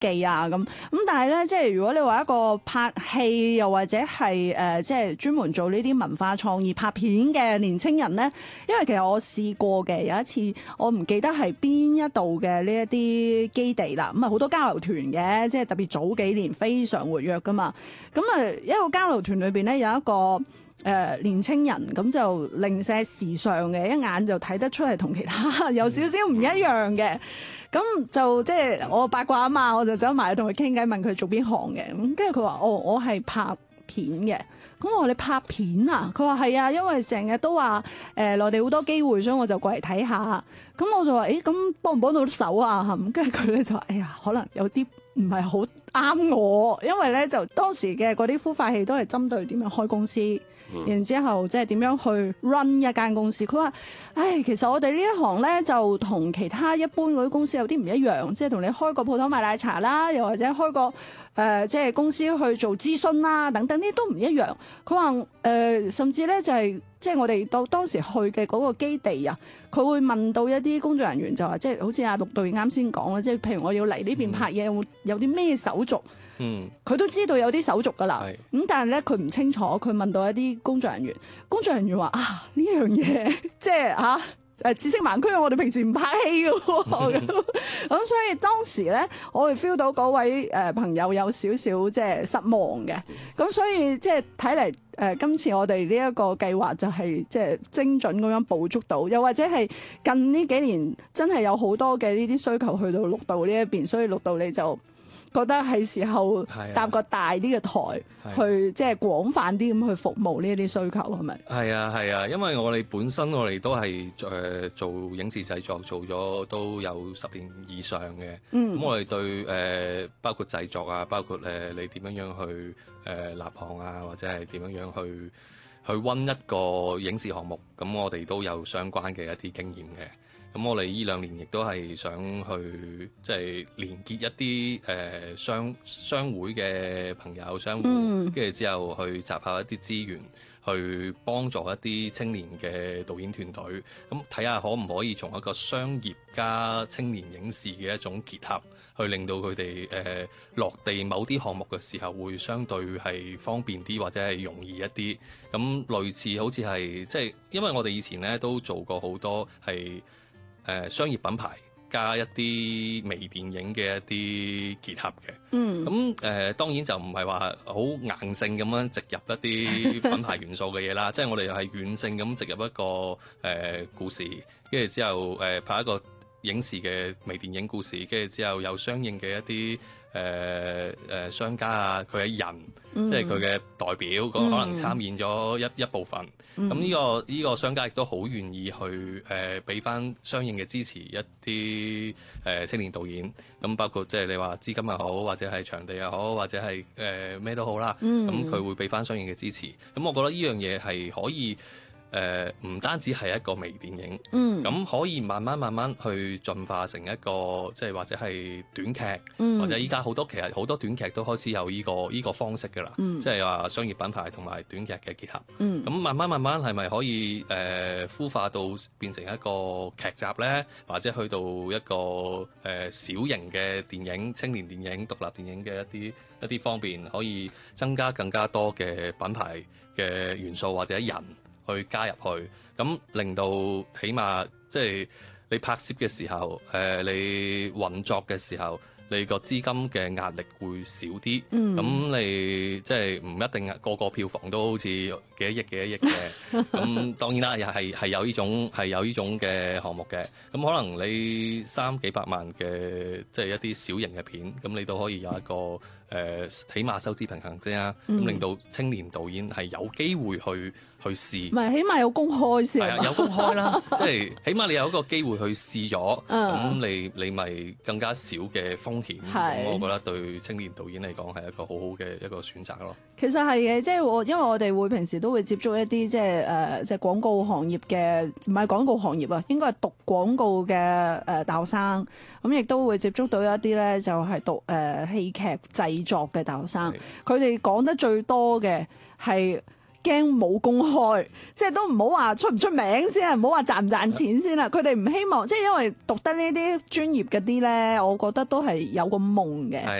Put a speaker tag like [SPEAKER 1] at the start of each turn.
[SPEAKER 1] 記啊咁。但係咧，即係如果你話一個拍戲又或者係即係專門做呢啲文化創意拍片嘅年青人咧，因為其實我試過嘅，有一次我唔記得係邊一度嘅呢一啲基地啦，咁啊好多交流團嘅，即係特別早幾年非常活躍噶嘛。咁啊一個交流團裏邊咧有一個年青人，咁就零舍時尚嘅，一眼就睇得出係同其他有少少唔一樣嘅。咁就即係我八卦啊嘛，我就走埋去同佢傾偈，問佢做邊行嘅。咁跟住佢話：我係拍片嘅。咁我話你拍片啊？佢話係啊，因為成日都話內地好多機會，所以我就過嚟睇下。咁我就話：咁幫唔幫到手啊？咁跟住佢咧就話：哎呀，可能有啲唔係好啱我，因為咧就當時嘅嗰啲孵化器都係針對點樣開公司。然之後即係點樣去 run 一間公司？佢話：其實我哋呢一行咧就同其他一般嗰啲公司有啲唔一樣，即係同你開個鋪頭賣奶茶啦，又或者開個即係公司去做諮詢啦，等等呢啲都唔一樣。佢話甚至咧就係即係我哋當時去嘅嗰個基地啊，佢會問到一啲工作人員就話，即係好似阿陸導演啱先講啦，即係譬如我要嚟呢邊拍嘢，有啲咩手續？佢都知道有啲手續㗎啦，咁但係咧佢唔清楚，佢問到一啲工作人員，工作人員話呢樣嘢即係知識盲區，我哋平時唔拍戲嘅喎，咁所以當時咧我哋 feel 到嗰位朋友有少少即係失望嘅，咁所以即係睇嚟今次我哋呢一個計劃就係即係精準咁樣捕捉到，又或者係近呢幾年真係有好多嘅呢啲需求去到陸導呢一邊，所以陸導你就覺得係時候搭個大啲嘅台，去即係廣泛啲咁去服務呢一啲需求，係咪？
[SPEAKER 2] 係啊，因為我哋本身我哋都係做影視製作做咗都有10年以上嘅，咁我哋對包括製作啊，包括你點樣樣去立項啊，或者係點樣樣去溫一個影視項目，咁我哋都有相關嘅一啲經驗嘅。咁我哋呢2年亦都係想去即係連結一啲商會嘅朋友商戶，跟住之後去集合一啲資源，去幫助一啲青年嘅導演團隊，咁睇下可唔可以從一個商業加青年影視嘅一種結合，去令到佢哋落地某啲項目嘅時候會相對係方便啲，或者係容易一啲。咁類似好似係即係，因為我哋以前咧都做過好多係商業品牌加一啲微電影嘅一啲結合嘅，咁當然就唔係話好硬性咁樣植入一啲品牌元素嘅嘢啦，即係我哋係軟性咁植入一個故事，跟住之後拍一個影視嘅微電影故事，跟住之後有相應嘅一啲商家啊，佢嘅人，即係佢嘅代表，可能參演咗一部分。咁呢個商家亦都好願意去俾翻相應嘅支持一啲青年導演。咁包括即係你話資金又好，或者係場地又好，或者係咩都好啦。咁佢會俾翻相應嘅支持。咁我覺得呢樣嘢係可以。唔單止係一個微電影，咁可以慢慢去進化成一個即係或者係短劇，或者依家其實好多短劇都開始有呢個方式㗎啦，即係話商業品牌同埋短劇嘅結合。咁慢慢係咪可以孵化到變成一個劇集呢？或者去到一個小型嘅電影、青年電影、獨立電影嘅一啲方面，可以增加更加多嘅品牌嘅元素或者人去加入去，咁令到起碼即係你拍攝嘅時候，你運作嘅時候，你個資金嘅壓力會少啲。咁你即係唔一定個個票房都好似幾多億嘅。咁當然啦，又係有呢種嘅項目嘅。咁可能你300-400幾萬嘅即係一啲小型嘅片，咁你都可以有一個起碼收支平衡先啊。咁令到青年導演係有機會去試，唔
[SPEAKER 1] 係起碼有公開先。
[SPEAKER 2] 係啊，有公開啦，即係起碼你有一個機會去試咗，咁你咪更加少嘅風險。咁我覺得對青年導演嚟講係一個好好嘅一個選擇咯。
[SPEAKER 1] 其實係嘅，即係因為我哋會平時都會接觸一啲即係廣告行業嘅，唔係廣告行業啊，應該係讀廣告嘅大學生，咁亦都會接觸到一啲咧就係讀戲劇製作嘅大學生，佢哋講得最多嘅係驚冇公開，即係都唔好話出唔出名先啊，唔好話賺唔賺錢先啦。佢哋唔希望，即係因為讀得呢啲專業嗰啲咧，我覺得都係有個夢嘅。